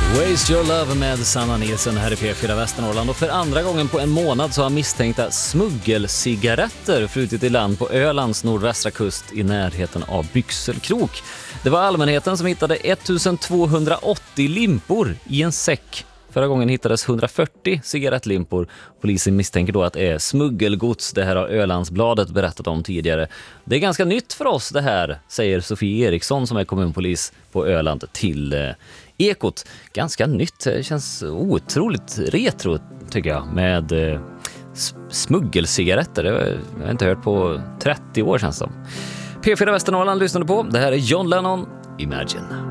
Waste Your Love med Sanna Nilsson här i P4 Västernorrland. Och för andra gången på en månad så har misstänkta smuggelcigaretter flutit i land på Ölands nordvästra kust i närheten av Byxelkrok. Det var allmänheten som hittade 1280 limpor i en säck. Förra gången hittades 140 cigarettlimpor. Polisen misstänker då att det är smuggelgods. Det här har Ölandsbladet berättat om tidigare. Det är ganska nytt för oss det här, säger Sofie Eriksson som är kommunpolis på Öland till Ekot. Ganska nytt, det känns otroligt retro tycker jag med smuggelcigaretter. Det har jag inte hört på 30 år känns det som. P4 Västernorrland lyssnade på. Det här är John Lennon, Imagine.